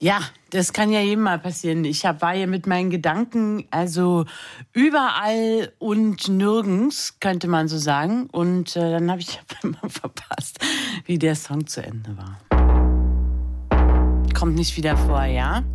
Ja, das kann ja jedem mal passieren. War ja mit meinen Gedanken also überall und nirgends, könnte man so sagen. Und dann habe ich auf einmal verpasst, wie der Song zu Ende war. Kommt nicht wieder vor, ja?